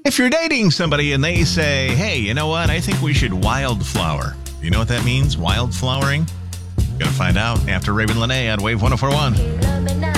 If you're dating somebody and they say, hey, you know what? I think we should wildflower. You know what that means? Wildflowering? Gonna find out after Raven Lene on Wave 104.1.